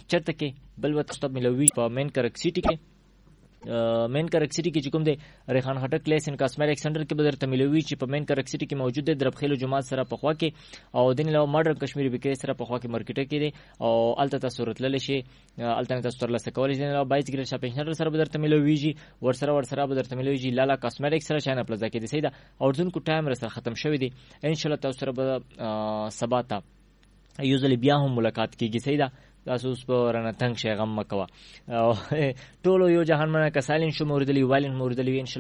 چرته کې بل وخت تاسو ملوي په مین کرک سیټي کې مین کرک سیټي کې چې کوم دی ریحان خټک لیس ان کاسمیټک سنټر کې به درته ملوي چې په مین کرک سیټي کې موجود دی دربخیلو جماعت سره په خوا کې او دین له ماډرن کشمیری بیکری سره په خوا کې مارکیټ کې دی او الته تاسو راتلل شي الته تاسو ترلاسه کولای شئ له 22 ګریډ شاپینګ سنټر سره به درته ملويږي ورسره به درته ملويږي لالا کاسمیټک سره شانه پلازا کې دی سیدا او ځون کو ټایم سره ختم شوی دی ان شاء الله تاسو سره به سبا ته یوزلی بیا هم ملاقات کیږي سیدا تاسو اوس په رانه تنگ شي غم مکوا ټولو یو جهان منه کسالین شو موردلی والین موردلی ان شاء